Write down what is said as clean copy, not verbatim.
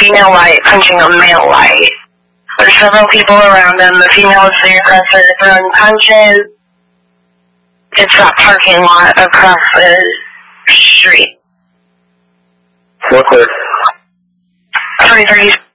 female white punching a male white. There's several people around them. The female is the aggressor, throwing punches. It's that parking lot across the street. What's it? 23.